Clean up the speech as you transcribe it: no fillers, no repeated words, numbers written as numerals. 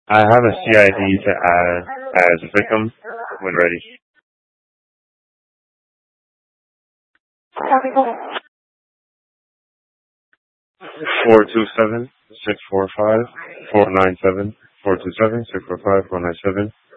I have a CID to add as a victim when ready. 427-645-497. 427-645-497.